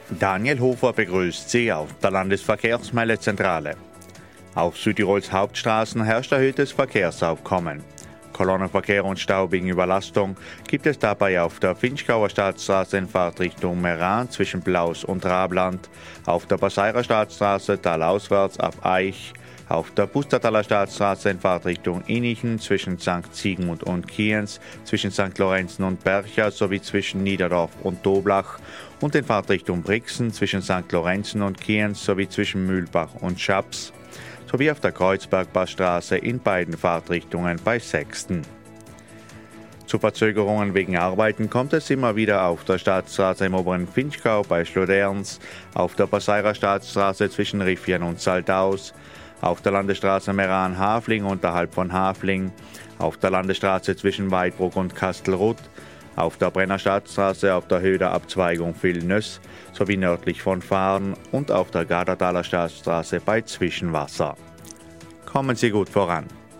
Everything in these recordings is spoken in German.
Daniel Hofer begrüßt Sie auf der Landesverkehrsmeldezentrale. Auf Südtirols Hauptstraßen herrscht erhöhtes Verkehrsaufkommen. Kolonnenverkehr und Stau wegen Überlastung gibt es dabei auf der Vinschgauer Staatsstraße in Fahrtrichtung Meran zwischen Blaus und Rabland, auf der Passeirer Staatsstraße talauswärts ab Eich, auf der Pustertaler Staatsstraße in Fahrtrichtung Innichen zwischen St. Sigmund und Kienz, zwischen St. Lorenzen und Bercha sowie zwischen Niederdorf und Doblach und in Fahrtrichtung Brixen zwischen St. Lorenzen und Kienz sowie zwischen Mühlbach und Schaps, sowie auf der Kreuzbergpassstraße in beiden Fahrtrichtungen bei Sexten. Zu Verzögerungen wegen Arbeiten kommt es immer wieder auf der Staatsstraße im oberen Vinschgau bei Schloderns, auf der Passeirer Staatsstraße zwischen Riffian und Saldaus, auf der Landesstraße Meran-Hafling unterhalb von Hafling, auf der Landesstraße zwischen Weidbruck und Kastelruth, auf der Brenner Staatsstraße auf der Höhe der Abzweigung Villnöss sowie nördlich von Fahren und auf der Gardertaler Staatsstraße bei Zwischenwasser. Kommen Sie gut voran.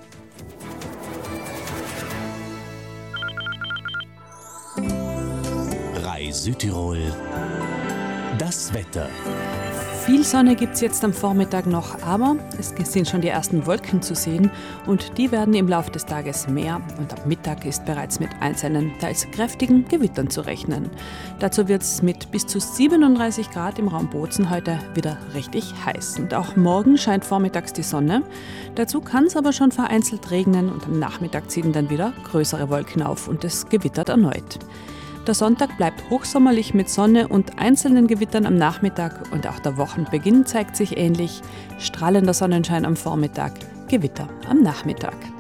RAI Südtirol, das Wetter. Viel Sonne gibt es jetzt am Vormittag noch, aber es sind schon die ersten Wolken zu sehen und die werden im Laufe des Tages mehr und ab Mittag ist bereits mit einzelnen, teils kräftigen Gewittern zu rechnen. Dazu wird es mit bis zu 37 Grad im Raum Bozen heute wieder richtig heiß. Und auch morgen scheint vormittags die Sonne. Dazu kann es aber schon vereinzelt regnen und am Nachmittag ziehen dann wieder größere Wolken auf und es gewittert erneut. Der Sonntag bleibt hochsommerlich mit Sonne und einzelnen Gewittern am Nachmittag und auch der Wochenbeginn zeigt sich ähnlich. Strahlender Sonnenschein am Vormittag, Gewitter am Nachmittag.